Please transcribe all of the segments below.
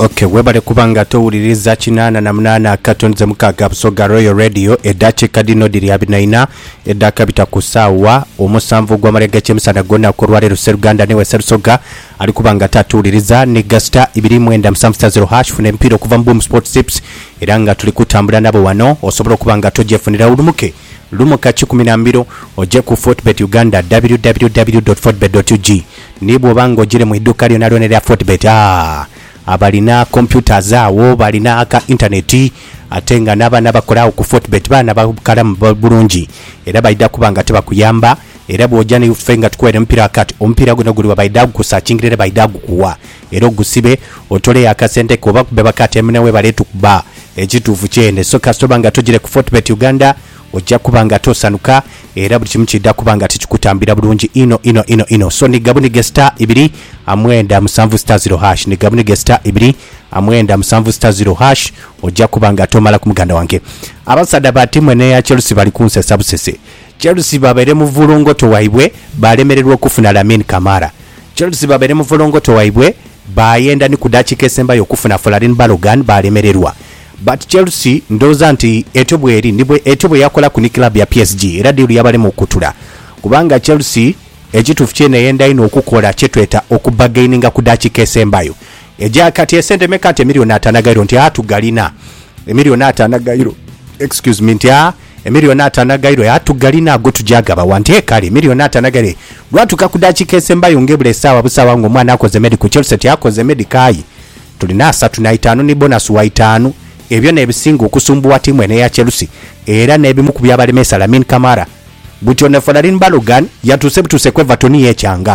Okay, webale kubanga towuliriza 88 katonze mukaga Busoga Royal Radio edache kadino diri abinaina edaka bitakusawa omusanvu gwa marega chemisana gona ko rwale Uganda ne West Busoga ali kubanga tatuliriza ni gasta 2.0 fune mpiro kuva Boom Sports Tips eranga tuli kutambula nabo wano osobola kubanga tojefunira ulumuke lumuka 12 oje ku Fortbet Uganda www.fortbet.ug nibo bango jire mu iduka lyo nalyo ne Fortbet abalina computer zaawo balina aka interneti atenga naba bakola ku Fortbet bana bakala bulungi era baida kubanga tebakuyamba era bwojani ufenga tukwere mpira kati ompira guno guli baida kusachingirira baida kuwa era gusibe otole akasente kuba kubeba kati emnewe baletu kuba ekitufu kyende so kastobanga tujire ku Fortbet Uganda ojja kubanga tosanuka era buli kimu kidda kubanga tikikutambira bulungi ino so ni gabuni gesta 2 amwenda musanvu star 0 hash ni gabuni gesta 2 amwenda musanvu star 0 hash ojja kubanga tomala ku muganda wange abasada ba timu ne ya Chelsea bali kunse sabusese Chelsea babere mu vulongoto waibwe balemererwa okufuna Lamine Kamara Chelsea babere mu vulongoto waibwe bayenda ni kudachi kesemba yokufuna Folarin Balogun balemererwa but Chelsea ndoza nti etobwe eri ndibwe etobwe yakola ku club ya PSG era diru yabale mu kutula kubanga Chelsea ekitufu kyene yenda ino okukola kyetweta okubagaininga kudachi kesembayo eja kati esente mekate milioni 5 gairo nti atugalina milioni 5 gairo excuse me nti milioni 5 gairo yatugalina gotujagaba wante kale milioni 5 gairo lwatuka kudachi kesembayo ngebule sawa busawa ngo mwana akoze medical Chelsea yakoze medical tulina 3.5 ni bonus wa 5 ebyo nebisinga okusumbuwa timu ene ya Chelsea era nebimu kubya balemesa Lamine Kamara butyo ne Folarin Balogun yatuse kwevatoni yekyanga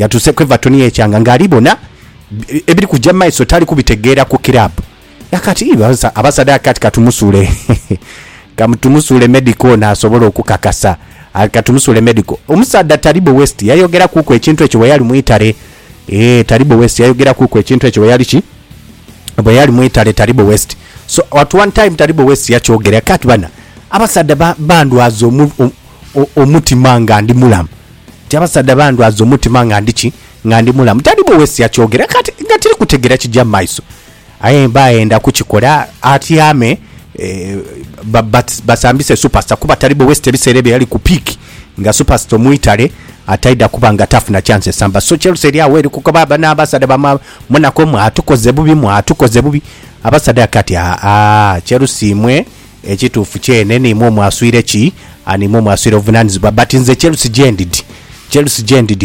ngalibona ebiri kujama iso tali kubitegeera ku club yakati abasada kati katumusule kamutumusule medical na asobola okukakasa akatumusule medical omusada Taribo West yayogera kuko ekintu ekyo yali muitare Taribo West yayogera kuko ekintu ekyo yali muitare Taribo West so at one time Taribo West yakyogera kati bana abasada bandwazo omutimanga ndi mulamu abasada bandwazo omutimanga ndichi ngandi mulamu Taribo West yakyogera kati ngatiri kutegera kijama iso baenda kukikola atiyame basambise superstar kuba Taribo West ebiserebe yali ku peak nga superstar muitale ataida kubanga tafuna chance samba so Chelsea ya weri kukoba bana abasada bama monako mwatukoze bubi abasada kati Chelsea mwe ekitufu kyene ni mwo mwaswire ki ani mwo mwaswire ovunanizibwa but nze Chelsea jendid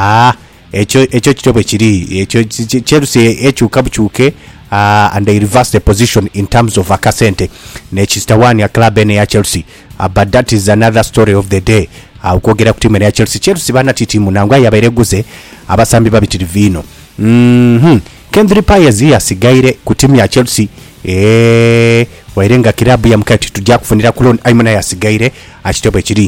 ekyo kitobe kiri ekyo Chelsea ekyuka bukyuke and they reverse the position in terms of akasente nechista one ya club ene ya Chelsea but that is another story of the day ukogera ku timu ya Chelsea bana titimu nangwa yabereguze abasambi babitirivino Kendri Payers yasigaire ku timu ya Chelsea wairenga kilabu ya mkati tujja kufunira kulon aimana yasigaire akitobe kiri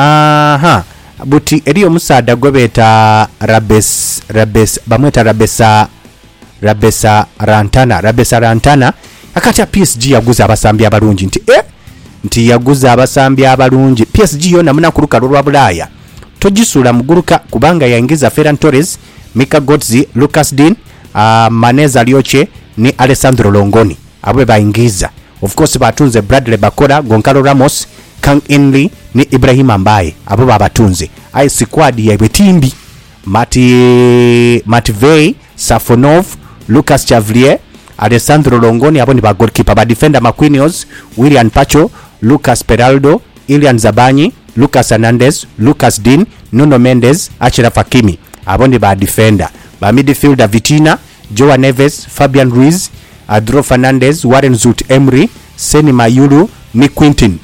buti eriyo musada gobeta Rabes bamweta Rabesa Rantana akati ya PSG yaguza abasambi abalungi nti yaguza abasambi abalungi PSG yona muna kuruka lwa Bulaya tojisula muguruka kubanga yaingiza Ferran Torres, Mika Godzi, Lucas Dean, Maneza Lioche ni Alessandro Longoni abwe baingiza of course batunze Bradley Bakora, Goncalo Ramos, Kang Inli ni Ibrahim Mbaye abo babatunze ai squad ya betimbi Matvey Safonov, Lucas Chavlier, Alessandro Longoni abo ni ba goalkeeper ba defender Marquinhos, William Pacho, Lucas Peraldo, Ilian Zabanyi, Lucas Hernandez, Lucas Dean, Nuno Mendes, Achraf Hakimi abo ni ba defender ba midfielder Vitina, Joao Neves, Fabian Ruiz, Adro Fernandez, Warren Zut Emery, Seni Mayulu ni Quintin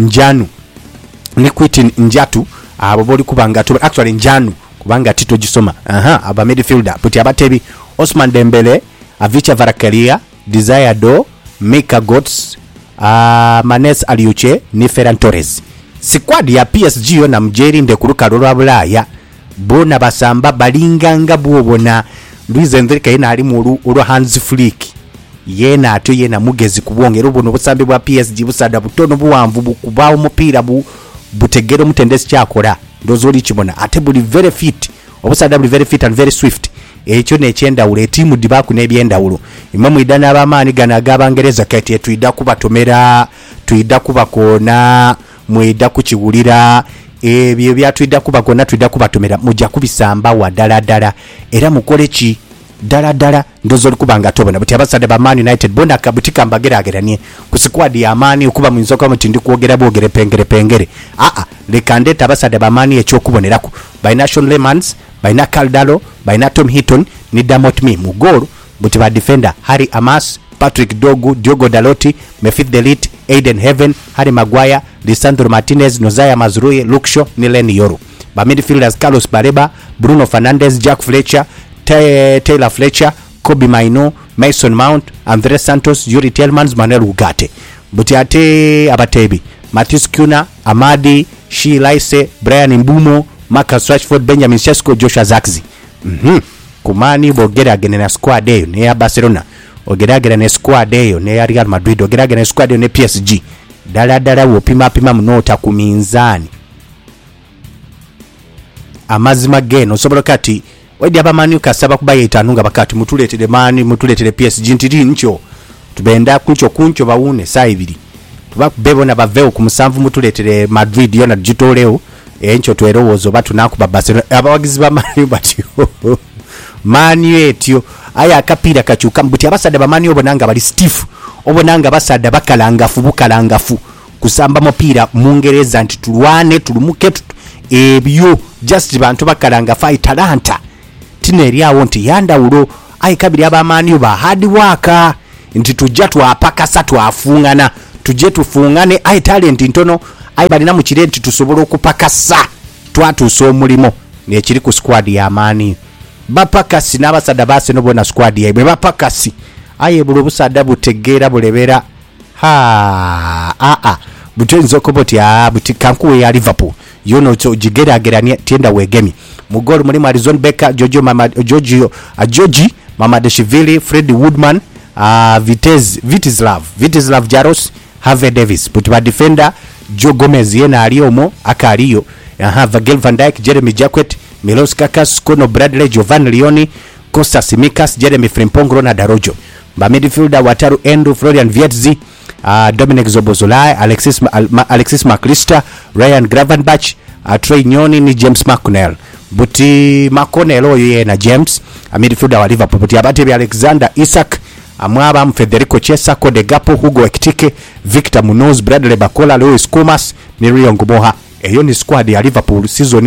Njatu abo boli kubanga to actually Njanu kubanga tito gisoma aba midfielder but abatebi Osman Dembele, Avicha Varakalia, Desire Do, Mika Gots, Manes Aliuche ni Ferran Torres. Squad ya PSG yona mjeri nde kuruka lwa Bulaya bona basamba balinganga bwobona Luis Enrique yena ali mu Hans Flick yena ato yena mugezi kubongera obono busambe bwa PSG busada butono buwanvu bukubawo mupira butegero mutendesi kyakola ndozoli kibona ate buli very fit obusada buli very fit and very swift ekyo nekyendawulo etimu dibaku nebyendawulo imwe mwidana abamaani gana ag'Abangereza kati tuida kubatomera tuida kubakona mwida kukiwulira ebyo byatuida kubakona tuida kubatomera mujja kubisamba wadala era mukole ki dala ndozo likubanga tobona buti abasade ba Man United bona kabutika mbagerageranye ku squad ya Amani okuba mu nzoka mutindi kuogera bogere pengere lekandeta abasade ba Mani ekyokubonerako by Nation Lemans by Nakaldalo by Tom Hitton ni Damot Mi mu goal buti ba defender Harry Amas Patrick Dogu Diogo Daloti Mefith Delit Aiden Heaven Harry Maguire Lisandro Martinez Nozaya Mazrui Luke Shaw ni Len Yoro ba midfielders Carlos Bareba Bruno Fernandes Jack Fletcher Taylor Fletcher, Kobe Maino, Mason Mount, Andre Santos, Yuri Tielemans, Manuel Ugarte. Buti ate abatebi Matis Kuna, Amadi, Shi Laise, Brian Mbumo, Marcus Rashford, Benjamin Sesko, Joshua Zirkzee. Kumani bogeragene na squad eyo ne ya Barcelona, ogeragene na squad eyo ne ya Real Madrid, ogeragene na squad eyo ne PSG. Dala wopima mnota ku minzani. Amazima geno osobola kati wadi abamani ukasaba kubayita nunga bakati mutuletede mani mutuletede PSG ntiri ncho tubenda kuncho bawune saa ibiri tubakubebona baveo ku musanvu mutuletede Madrid yona jitoleo encho twerowozo batu nakuba Barcelona abawagizi ba mani batyo mani etyo aya akapira kachuka mbuti abasada bamani obonanga bali stiff obonanga basada bukalangafu kusamba mupira mungereza nti tulwane tulumuke ebyo just bantu bakalanga fight talanta tineri awo nti yandawulo ayikabiri abamani ba hard worker nti tujja twapakasa twafungana tujje tufungane ay talent ntono ay balina mu kirenti tusobola okupakasa twatuso omulimo ne kiri ku squad ya Amani bapakasi n'abasada base nobona squad ya bwe bapakasi aye bulubusada butegeera bulebera butenzo koboti buti kankuwe ya Liverpool yono to jigeragerania tienda wegemi mugoro muri Marizon Becker Giorgio Mamadashvili Fred Woodman Vitislav Jaros Harvey Davis but ba defender Joe Gomez yena aliomo akaliyo Virgil van Dijk Jeremy Jacquet Milos Kakas Conor Bradley Giovanni Leoni Costa Simikas Jeremy Frimpong Ronald Arojo ba midfielder Wataru Endo Florian Wirtz Dominic Zobozolai Alexis McAllister Ryan Gravenberch Trey Nyoni ni James McConnell buti McConnell oyo na James midfielder wa Liverpool buti abate Alexander Isak amwaba Federico Chiesa Code Gapo Hugo Ekitike Victor Munoz Bradley Bakola Luis Comas ni Rio Nguboha eyo ni squad ya Liverpool season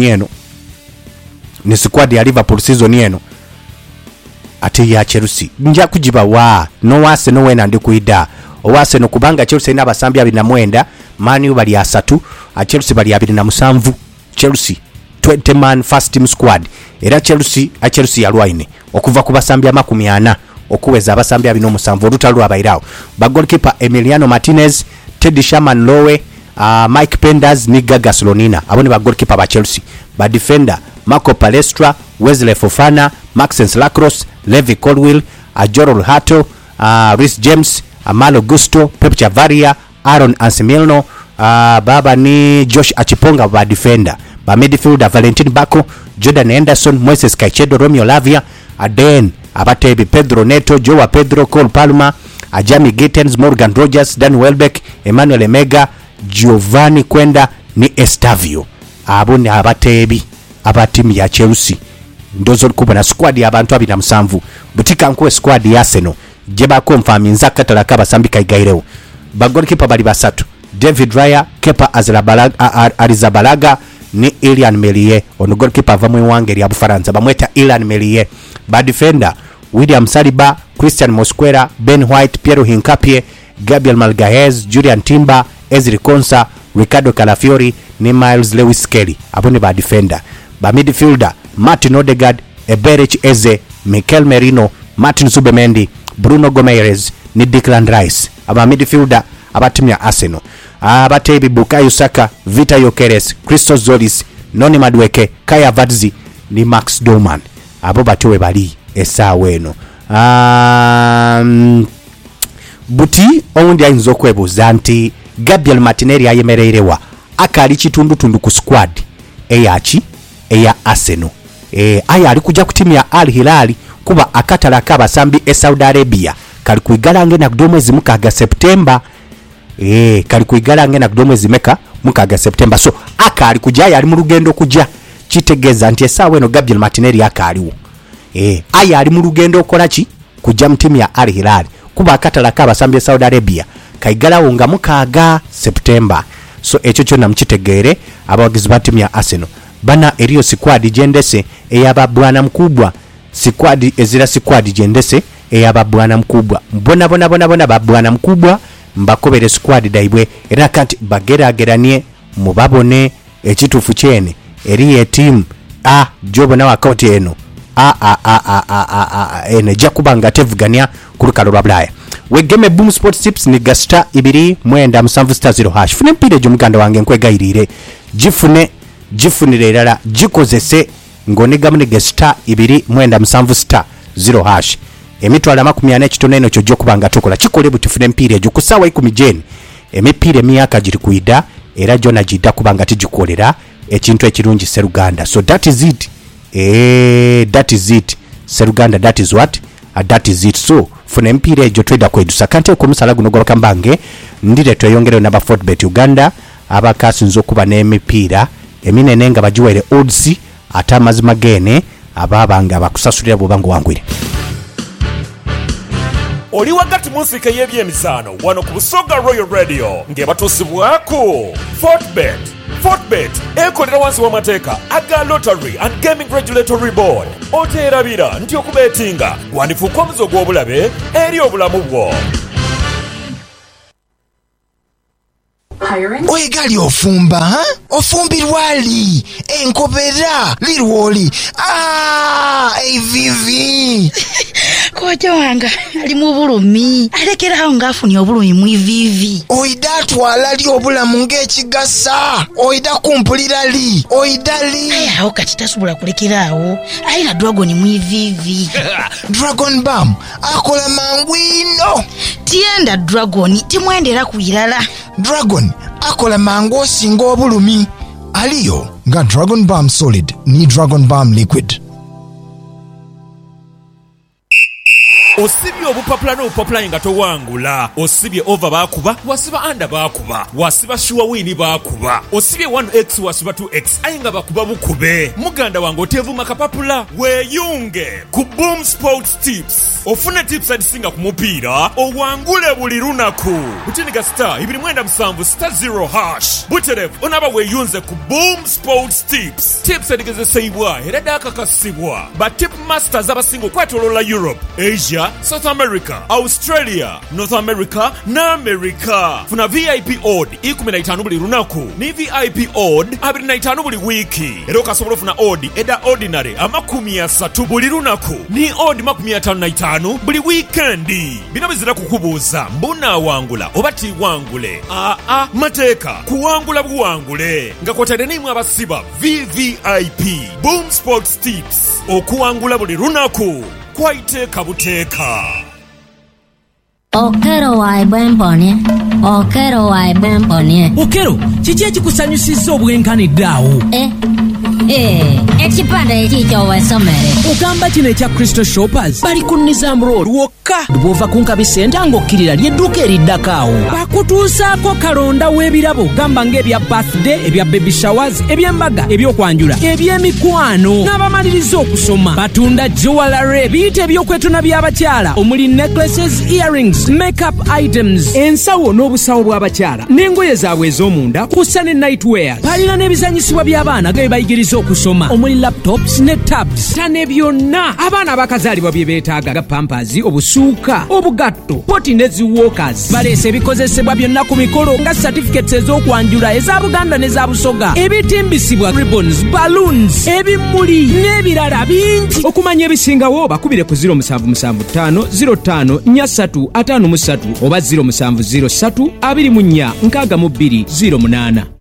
yeno ate ya Chelsea nja kujiba wa no wase no wena ndi kuida owase no kubanga Chelsea ina basambi 29 Man U bali 3 Chelsea bali 27 Chelsea 20 man first team squad era Chelsea yalwaine okuva ku basambi 40 okuweza abasambi 27 olutalo abairawo ba goalkeeper Emiliano Martinez Teddy Sherman Lowe Mike Penders ni Gaga Slonina abone ba goalkeeper ba Chelsea ba defender Marco Palestra Wesley Fofana Maxence Lacrosse Levi Colwill Jorol Hato Rhys James Malo Gusto Pep Chavaria Aaron Anselmo baba ni Josh Achiponga ba defender ba midfielder Valentin Bako Jordan Henderson Moises Caicedo Romeo Lavia Aden abatebi Pedro Neto Joao Pedro Cole Palmer Jamie Gittens Morgan Rogers Dan Welbeck Emmanuel Emega Giovanni Kwenda ni Estavio abone abatebi abatimu ya Chelsea ndozo kubona squad ya abantu 27 butika nkuwe squad ya Arsenal jeba konfaminza katala kaba sambika igairewo ba goalkeeper bali basatu David Raya Kepa Arrizabalaga ni Ilian Melie ono goalkeeper vamwe wangeri ya Bufaransa bamweta Ilian Melie ba defender William Saliba Christian Mosquera Ben White Piero Hincapié Gabriel Magalhaes Julian Timber Ezri Konsa Ricardo Calafiori ni Miles Lewis Kelly abone ba defender ba midfielder Martin Odegaard Eberich Eze Mikel Merino Martin Zubimendi Bruno Gomes ni Declan Rice aba midfielder abatimu ya Arsenal abatebi Bukayo Saka Vita Yokeres Christos Zolis Noni Madueke Kaya Vadzi ni Max Doman abo batowe bali esaweno buti ondi ayinzo kwebuza nti Gabriel Martinelli ayemereirewa akali kitundu ku squad eya Arsenal aya ali kujja ku timu ya Al Hilal kuba akatala kabasambi e Saudi Arabia kali kuigalange na kudo mwezi mukaga September kali kuigalange na kudo mwezi meka mukaga September. So akali kujaya ali mu lugendo kujja kitegeza nti esawe no Gabriel Martinelli akaliwo aya ali mu lugendo okola ki kujja mu timu ya Al Hilal kuba akatala kabasambi Saudi Arabia kaigalawo nga mukaga September. So ekyo kyonna mkitegere abawagizi ba timu ya Arsenal bana eriyo squad jendese eyaba bwana mkubwa squad ezira squad jendese eyaba bwana mkubwa bona ba bwana mkubwa mbakobere squad daibwe era kati bagerageranie mubabone ekitufu kyene eriye team jobo na wakauti eno ene jakubanga tevugania kulukalo lwa Bulaya. Wegeme Boom Sports Tips ni gasta 2 fune mpire jo muganda wange nkwegayirire gifunire irala gikozese ngonegamo gasta 2 emitwala 40 kitoneno kyo jokubanga tukola kikole butifune mpire jo kusawa 10 jeni emipire myaka giri kuida era jona jida kubanga tijikolera ekintu ekirungi Seruganda. So that is it. That is it. Seruganda, that is what? That is it. So funa mpire ejo trader kwedusa kante ku musala guno gwa kambange ndire tweyongere na ba Fortbet Uganda abakasinzo kuba n'emipiira eminene nga bajiwere odds atamazima gene ababanga bakusasulira bobango wangwire. Oli wagati musika y'ebyemizano wano ku Busoga Royal Radio ngebatusibwako Fortbet ekolera wansi w'amateeka aga Lottery and Gaming Regulatory Board. Oteerabira nti okubetinga gwandifuuka omuzo gw'obulabe eri obulamu bwo. Oigali ofumba ofumbirwali enkobera lirwoli evivi Kocha wanga ali mu bulumi alekeraho ngafuni obulumi mu ivivi oidatwala li obulamu ng'ekigasa oida kumpulira li oidali aho kati tasubula kulekeraho ayina dragon mu ivivi Dragon Balm akola mangwino tienda dragon timwendera kuirala Dragon akola mango osinga obulumi aliyo nga Dragon Balm Solid ni Dragon Balm Liquid. Osibye obupapula n'obupapula nga towangula. Osibye over bakuba, wasiba under bakuba, wasiba sure win bakuba. Osibye 1x wasiba 2x ayinga bakuba bukube. Muganda wange otevuma kapapula weyunge ku Boom Sports Tips. Ofune tips adisinga ku mupiira owangule buli lunaku. Butiniga star 277 *0#. Buterev onaba weyunze ku Boom Sports Tips. Tips adigezesebwa era dakakasibwa ba tip masters abasingo kwatolola Europe, Asia, South America, Australia, North America na America. Funa VIP odd 15 buli lunaku ni VIP odd 25 buli wiki. Era okasobola funa odd eda ordinary 30 buli lunaku ni odd 55 buli weekendi. Bino bizira kukubuuza mbuna wangula oba ti wangule. Mateeka kuwangula buwangule nga kwotade nimwe abasiba VVIP Boom Sports Tips okuwangula buli lunaku kwaiteeka buteeka. Okero waibwemponie. Okero, kiki ekikusanyusizza obwenkaniddeawo? Ekipande ekikyo wesomere. Ogamba kino ekya Crystal Shoppers bali ku Nizam Road wokka bw'ova ku Nkabi Center ng'okkirira ly'edduuka eriddakaawo. Bakutuusaako kalonda w'ebirabo gamba ng'ebya birthday, ebya baby showers, eby'embaga, ebyokwanjula, eby'emikwano n'abamaliriza okusoma. Batunda jewelry, biyite ebyokwetuna by'abakyala omuli necklaces, earrings, makeup items, ensawo n'obusawo bw'abakyala n'engoye zaabwe ez'omunda kussa ne nightwear. Balina n'ebizanyisibwa by'abaana ge bayigiriza okusoma omuli laptops ne tabs. Tane byonna abaana abakazaalibwa bye beetaaga ga pampers, obusuuka, obugatto, poti ne ziwalkers. Baleese ebikozesebwa byonna ku mikolo nga certificates ez'okwanjula eza Buganda n'eza Busoga, ebitimbisibwa ribbons, balloons, ebimuli n'ebirala bingi. Okumanya ebisingawo bakubire ku 0775 05 4353 oba 0703 24 62 08.